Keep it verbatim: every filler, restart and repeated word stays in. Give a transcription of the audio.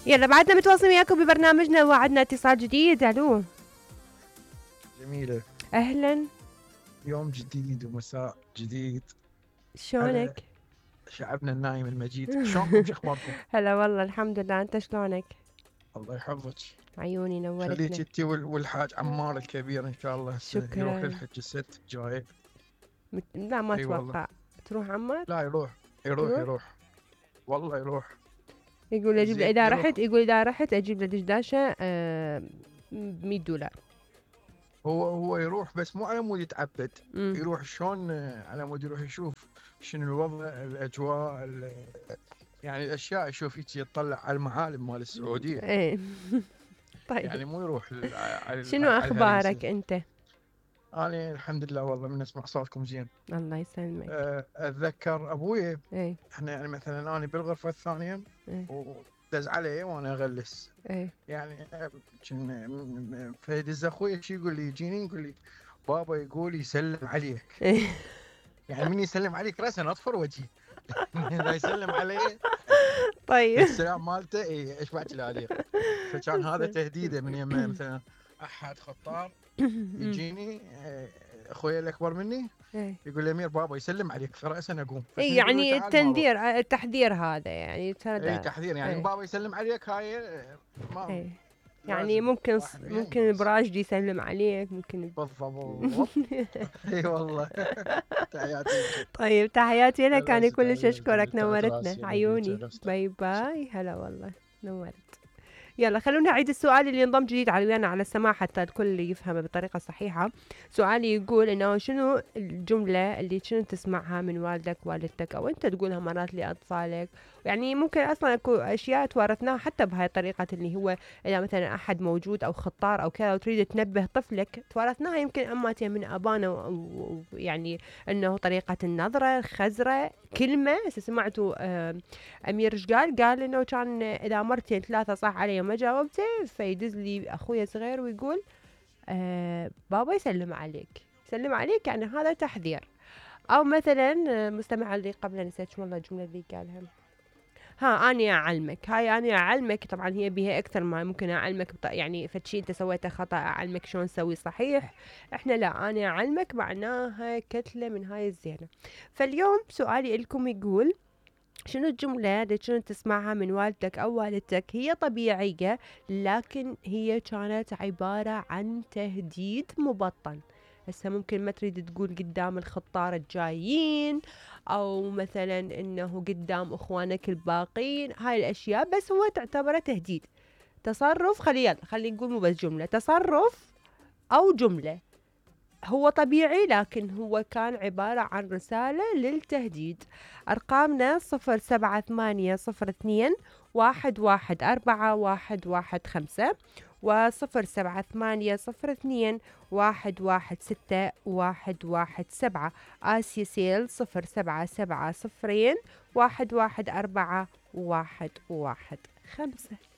يلا بعدنا متواصلين وياكم ببرنامجنا وعدنا اتصال جديد. الو. جميلة. اهلا. يوم جديد ومساء جديد. شلونك؟ شعبنا النايم المجيد، شلونكم؟ شو اخباركم؟ هلا والله الحمد لله، انت شلونك؟ الله يحفظك. عيوني نورتنا. خليك انتي والحاج عمار الكبير ان شاء الله يروح شكرا. للحج الست الجاي. مت... لا ما اي والله. اتوقع تروح عمار. لا يروح يروح يروح؟ يروح والله يروح. يقول اجيب له زين اذا يروح. رحت، يقول اذا رحت اجيب له دشداشه آه مية دولار. هو هو يروح بس مو على مود يتعبد. مم. يروح شلون على مود يروح يشوف شنو الوضع، الاجواء، ال- يعني الاشياء، يشوف يجي يطلع على المعالم مال السعوديه. ايه. طيب يعني مو يروح لل- على شنو على الهريسه. اخبارك انت؟ انا الحمد لله والله من اسمع صوتكم زين. الله يسلمك. أه، اتذكر ابوي، ايه احنا يعني مثلا انا بالغرفه الثانيه ايه ودز علي وانا اغلس. ايه يعني أه، كن م- م- فيدز اخوي شي يقول لي، يجيني يقول لي بابا يقول يسلم عليك. ايه. يعني من يسلم عليك راسا اطفر وجهي. اذا يسلم علي طيب. السلام مالته اي ايش بعد لا. فكان هذا تهديده من يمه مثلا احد خطار يجيني، أه، اخوي الاكبر مني ايه يقول لي امير بابا يسلم عليك فراسا اقوم، بس إيه، من يقول له يعني تعال ما اروح. التنذير التحذير هذا يعني ترى اي ده. تحذير، يعني ايه بابا يسلم عليك هاي ما ايه يعني لازم ممكن ص- واحد وياه ممكن ينقص. براجدي يسلم عليك ممكن. بالضبط. اي والله. تحياتي لكم. طيب تحياتي لك، هلا أنا وسهلا، كلش هلا أشكرك، تحت نورتنا راسي مبروك عيوني. شرفتك. باي باي. هلا والله نورت. يلا خلونا نعيد السؤال اللي انضم جديد على ويانا على السماع حتى الكل يفهمه بطريقة صحيحة. سؤالي يقول انه شنو الجملة اللي شنو تسمعها من والدك والدتك او انت تقولها مرات لاطفالك، يعني ممكن اصلا اكو اشياء توارثناها حتى بهاي الطريقة، اللي هو اذا مثلا احد موجود او خطار او كذا وتريد تنبه طفلك، توارثناها يمكن اماتي من ابانا و- و- يعني انه طريقة النظرة، الخزرة، كلمة. هسه سمعتوا آه امير ايش قال؟ قال انه كان اذا مرتين ثلاثه صح علي وما جاوبته فيدز لي اخويا صغير ويقول آه بابا يسلم عليك، يسلم عليك، يعني هذا تحذير. او مثلا آه، مستمع اللي قبل نسيت شو والله الجمله اللي قالها. ها اني اعلمك، هاي اني اعلمك طبعا هي بها اكثر ما ممكن اعلمك بط... يعني فشي انت سويته خطا اعلمك شلون تسوي صحيح. احنا لا، اني اعلمك معناها كتله من هاي الزينه. فاليوم سؤالي لكم يقول شنو الجملة اللي كنت تسمعها من والدك أو والدتك هي طبيعية لكن هي كانت عبارة عن تهديد مبطن؟ هسه ممكن ما تريد تقول قدام الخطار الجايين أو مثلا إنه قدام إخوانك الباقين، هاي الأشياء بس هو تعتبره تهديد. تصرف، خلي يلا خلي نقول مو بس جملة، تصرف أو جملة هو طبيعي لكن هو كان عبارة عن رسالة للتهديد. أرقامنا صفر سبعة ثمانية صفر اثنين واحد واحد أربعة واحد واحد خمسة وصفر سبعة ثمانية صفر اثنين واحد واحد ستة واحد واحد سبعة. آسيا سيل صفر سبعة سبعة صفرين واحد واحد أربعة واحد واحد خمسة.